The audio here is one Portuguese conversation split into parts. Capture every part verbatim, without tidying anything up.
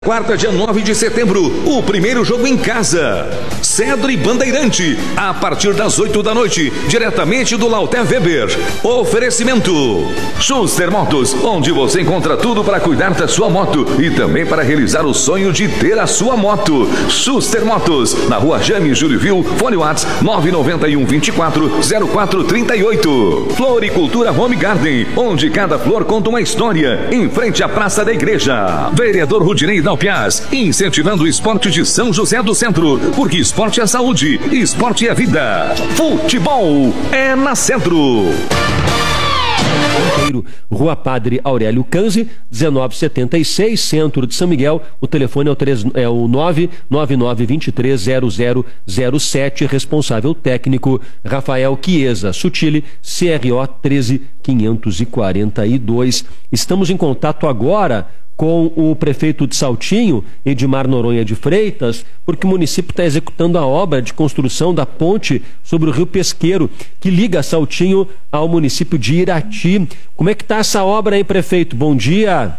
Quarta, dia nove de setembro, o primeiro jogo em casa. Cedro e Bandeirante, a partir das oito da noite, diretamente do Lauter Weber. Oferecimento Schuster Motos, onde você encontra tudo para cuidar da sua moto e também para realizar o sonho de ter a sua moto. Schuster Motos, na rua Jaime Júlio, fone WhatsApp nove nove um, vinte e quatro, zero quatro trinta e oito. Floricultura Home Garden, onde cada flor conta uma história, em frente à Praça da Igreja. Vereador Rudinei Dalpiaz, incentivando o esporte de São José do Centro, porque esporte é saúde, esporte é vida. Futebol é na Centro. Rua Padre Aurélio Canzi, dezenove setenta e seis, Centro de São Miguel. O telefone é o, três, é o nove nove nove, dois três zero zero zero sete. Responsável técnico Rafael Chiesa, Sutile, C R O treze quinhentos e quarenta e dois. Estamos em contato agora com o prefeito de Saltinho, Edmar Noronha de Freitas, porque o município está executando a obra de construção da ponte sobre o Rio Pesqueiro, que liga Saltinho ao município de Irati. Como é que está essa obra aí, prefeito? Bom dia.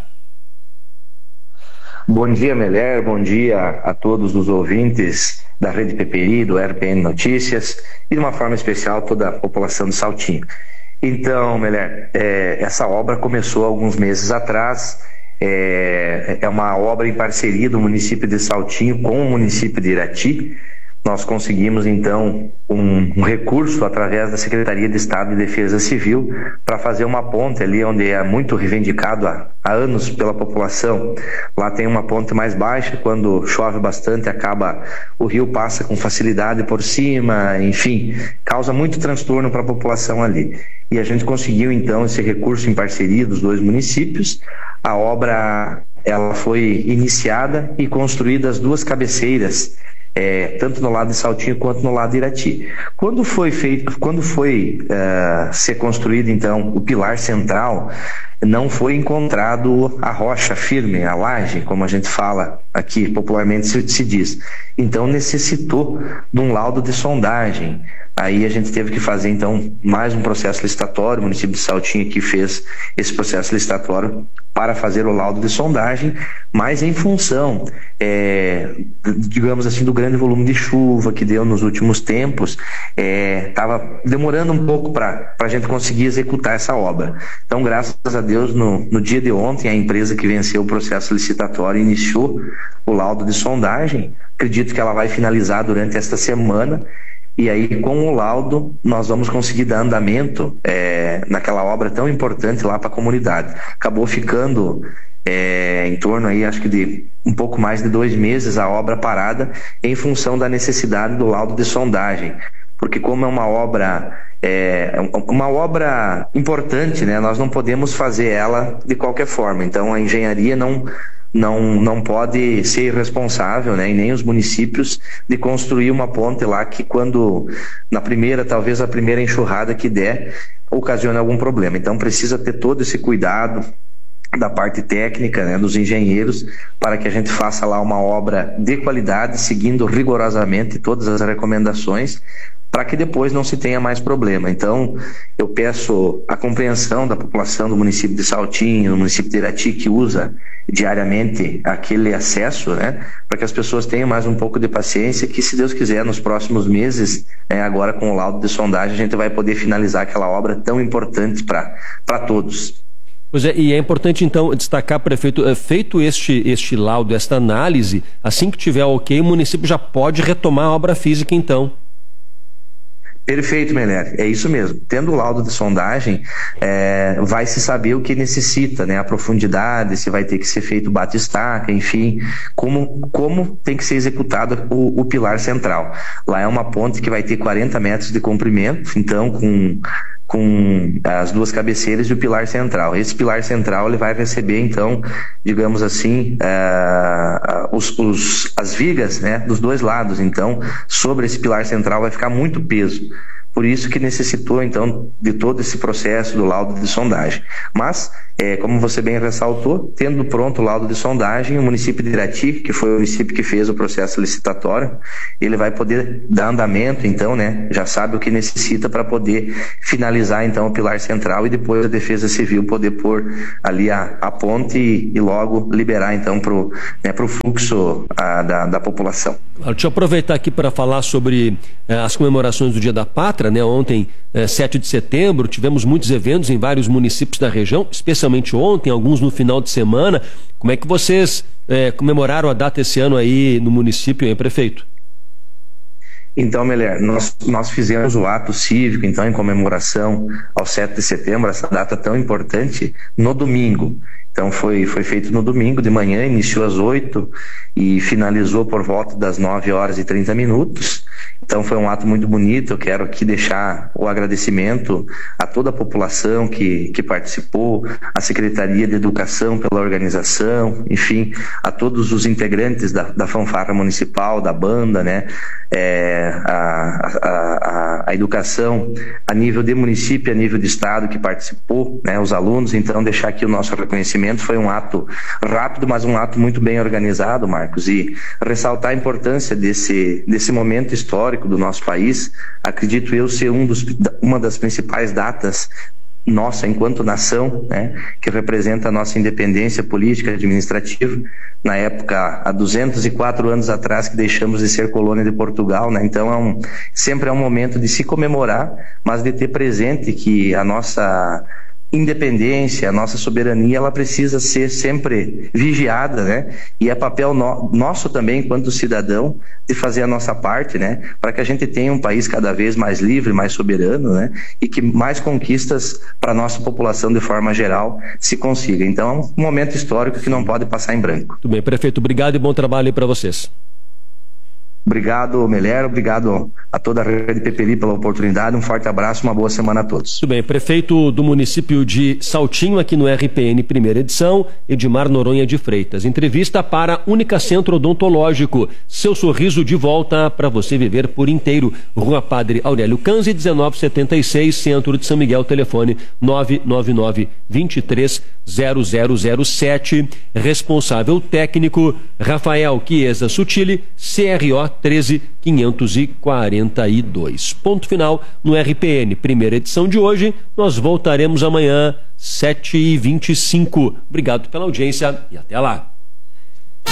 Bom dia, Meler. Bom dia a todos os ouvintes da Rede Peperi, do R P N Notícias e, de uma forma especial, toda a população de Saltinho. Então, Meler, é, essa obra começou alguns meses atrás. É, é uma obra em parceria do município de Saltinho com o município de Irati. Nós conseguimos, então, um, um recurso através da Secretaria de Estado de Defesa Civil para fazer uma ponte ali onde é muito reivindicado há, há anos pela população. Lá tem uma ponte mais baixa, quando chove bastante acaba, o rio passa com facilidade por cima, enfim, causa muito transtorno para a população ali. E a gente conseguiu, então, esse recurso em parceria dos dois municípios. A obra ela foi iniciada e construída as duas cabeceiras, é, tanto no lado de Saltinho quanto no lado de Irati. Quando foi feito, quando foi uh, ser construído então o pilar central, não foi encontrado a rocha firme, a laje, como a gente fala aqui popularmente se, se diz. Então necessitou de um laudo de sondagem. Aí a gente teve que fazer, então, mais um processo licitatório. O município de Saltinho aqui fez esse processo licitatório para fazer o laudo de sondagem, mas em função, é, digamos assim, do grande volume de chuva que deu nos últimos tempos, estava é, demorando um pouco para a gente conseguir executar essa obra. Então, graças a Deus, no, no dia de ontem, a empresa que venceu o processo licitatório iniciou o laudo de sondagem. Acredito que ela vai finalizar durante esta semana. E aí, com o laudo, nós vamos conseguir dar andamento é, naquela obra tão importante lá para a comunidade. Acabou ficando é, em torno aí, acho que de um pouco mais de dois meses a obra parada em função da necessidade do laudo de sondagem. Porque como é uma obra, é, uma obra importante, né, nós não podemos fazer ela de qualquer forma. Então a engenharia não... Não, não pode ser irresponsável, né, e nem os municípios, de construir uma ponte lá que quando, na primeira, talvez a primeira enxurrada que der, ocasione algum problema. Então precisa ter todo esse cuidado da parte técnica, né, dos engenheiros, para que a gente faça lá uma obra de qualidade, seguindo rigorosamente todas as recomendações, para que depois não se tenha mais problema. Então, eu peço a compreensão da população do município de Saltinho, do município de Irati, que usa diariamente aquele acesso, né, para que as pessoas tenham mais um pouco de paciência, que, se Deus quiser, nos próximos meses, né, agora com o laudo de sondagem, a gente vai poder finalizar aquela obra tão importante para para todos. Pois é, e é importante então destacar, prefeito, feito este, este laudo, esta análise, assim que tiver ok, o município já pode retomar a obra física então. Perfeito, Meler, é isso mesmo. Tendo o laudo de sondagem, é, vai se saber o que necessita, né? A profundidade, se vai ter que ser feito bate-estaca, enfim, como, como tem que ser executado o, o pilar central. Lá é uma ponte que vai ter quarenta metros de comprimento, então com, com as duas cabeceiras e o pilar central. Esse pilar central ele vai receber, então, digamos assim, uh, os, os, as vigas, né, dos dois lados. Então, sobre esse pilar central vai ficar muito peso. por isso que necessitou então de todo esse processo do laudo de sondagem. Mas, é, como você bem ressaltou, tendo pronto o laudo de sondagem, o município de Irati, que foi o município que fez o processo licitatório, ele vai poder dar andamento, então, né, já sabe o que necessita para poder finalizar então o pilar central e depois a Defesa Civil poder pôr ali a, a ponte e, e logo liberar então para o né, pro fluxo a, da, da população. Deixa eu aproveitar aqui para falar sobre eh, as comemorações do Dia da Pátria, né? Ontem, eh, sete de setembro, tivemos muitos eventos em vários municípios da região, especialmente ontem, alguns no final de semana. Como é que vocês eh, comemoraram a data esse ano aí no município, hein, prefeito? Então, Meler, nós, nós fizemos o ato cívico, então, em comemoração ao sete de setembro, essa data tão importante, no domingo. Então foi, foi feito no domingo de manhã, iniciou às oito e finalizou por volta das nove horas e trinta minutos. Então foi um ato muito bonito. Eu quero aqui deixar o agradecimento a toda a população que, que participou, a Secretaria de Educação pela organização, enfim, a todos os integrantes da, da fanfarra municipal, da banda, né? É, a, a, a, a educação a nível de município, a nível de estado que participou, né? Os alunos. Então deixar aqui o nosso reconhecimento. Foi um ato rápido, mas um ato muito bem organizado, Marcos, e ressaltar a importância desse, desse momento histórico do nosso país. Acredito eu ser um dos, uma das principais datas nossa enquanto nação, né, que representa a nossa independência política e administrativa, na época, há duzentos e quatro anos atrás, que deixamos de ser colônia de Portugal, né? Então é um, sempre é um momento de se comemorar, mas de ter presente que a nossa independência, a nossa soberania, ela precisa ser sempre vigiada, né? E é papel no, nosso também, enquanto cidadão, de fazer a nossa parte, né? Para que a gente tenha um país cada vez mais livre, mais soberano, né? E que mais conquistas para a nossa população de forma geral se consiga. Então, é um momento histórico que não pode passar em branco. Tudo bem, prefeito, obrigado e bom trabalho aí para vocês. Obrigado, Meler, obrigado a toda a Rede Peperi pela oportunidade, um forte abraço, uma boa semana a todos. Tudo bem, prefeito do município de Saltinho, aqui no R P N, primeira edição, Edmar Noronha de Freitas. Entrevista para Única Centro Odontológico, seu sorriso de volta para você viver por inteiro. Rua Padre Aurélio Canzi, dezenove setenta e seis, Centro de São Miguel, telefone nove nove nove, vinte e três, zero zero zero sete, responsável técnico Rafael Chiesa Sutili, C R O treze mil quinhentos e quarenta e dois. Ponto final no R P N, primeira edição de hoje. Nós voltaremos amanhã, sete e vinte e cinco. Obrigado pela audiência e até lá.